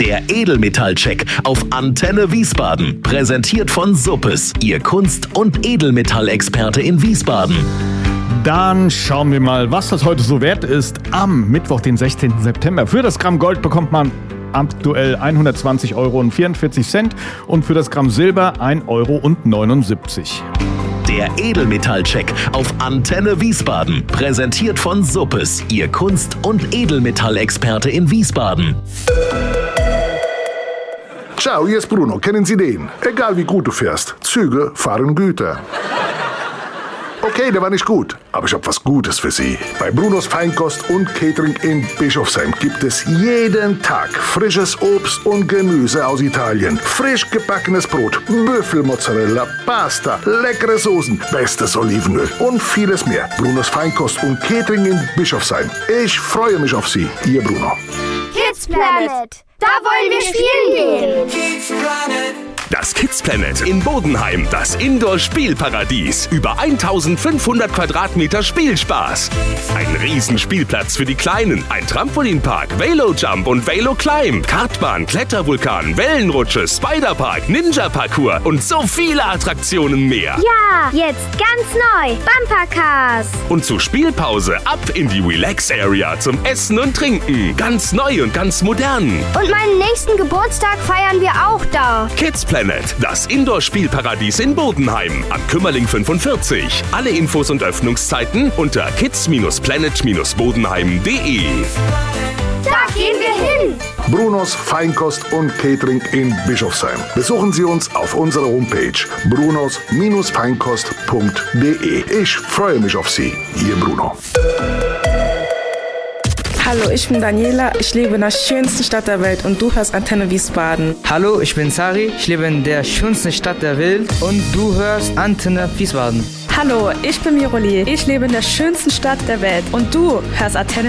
Der Edelmetallcheck auf Antenne Wiesbaden. Präsentiert von Suppes, Ihr Kunst- und Edelmetallexperte in Wiesbaden. Dann schauen wir mal, was das heute so wert ist. Am Mittwoch, den 16. September. Für das Gramm Gold bekommt man aktuell 120,44 € und für das Gramm Silber 1,79 €. Der Edelmetallcheck auf Antenne Wiesbaden. Präsentiert von Suppes, Ihr Kunst- und Edelmetallexperte in Wiesbaden. Ciao, hier ist Bruno. Kennen Sie den? Egal wie gut du fährst, Züge fahren Güter. Okay, der war nicht gut, aber ich habe was Gutes für Sie. Bei Brunos Feinkost und Catering in Bischofsheim gibt es jeden Tag frisches Obst und Gemüse aus Italien, frisch gebackenes Brot, Büffelmozzarella, Pasta, leckere Soßen, bestes Olivenöl und vieles mehr. Brunos Feinkost und Catering in Bischofsheim. Ich freue mich auf Sie, Ihr Bruno. Kids Planet, da wollen wir spielen gehen. Kids Planet. Das Kids Planet in Bodenheim, das Indoor-Spielparadies. Über 1500 Quadratmeter Spielspaß. Ein Riesenspielplatz für die Kleinen, ein Trampolinpark, Velo-Jump und Velo-Climb, Kartbahn, Klettervulkan, Wellenrutsche, Spiderpark, Ninja-Parcours und so viele Attraktionen mehr. Ja, jetzt ganz neu, Bumpercars. Und zur Spielpause ab in die Relax-Area zum Essen und Trinken. Ganz neu und ganz modern. Und meinen nächsten Geburtstag feiern wir auch da. Kids Planet, das Indoor-Spielparadies in Bodenheim am Kümmerling 45. Alle Infos und Öffnungszeiten unter kids-planet-bodenheim.de. Da gehen wir hin. Brunos Feinkost und Catering in Bischofsheim. Besuchen Sie uns auf unserer Homepage brunos-feinkost.de. Ich freue mich auf Sie, Ihr Bruno. Hallo, ich bin Daniela, ich lebe in der schönsten Stadt der Welt und du hörst Antenne Wiesbaden. Hallo, ich bin Sari, ich lebe in der schönsten Stadt der Welt und du hörst Antenne Wiesbaden. Hallo, ich bin Miroli, ich lebe in der schönsten Stadt der Welt und du hörst Antenne